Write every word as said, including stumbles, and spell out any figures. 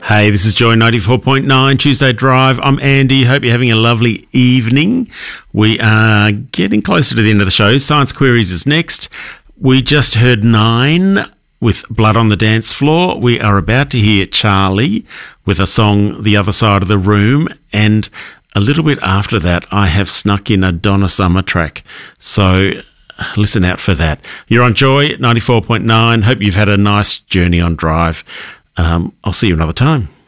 Hey, this is Joy ninety-four point nine Tuesday Drive. I'm Andy. Hope you're having a lovely evening. We are getting closer to the end of the show. Science Queries is next. We just heard Nine with Blood on the Dance Floor. We are about to hear Charlie with a song, The Other Side of the Room. And a little bit after that, I have snuck in a Donna Summer track. So listen out for that. You're on Joy ninety-four point nine. Hope you've had a nice journey on Drive. Um, I'll see you another time.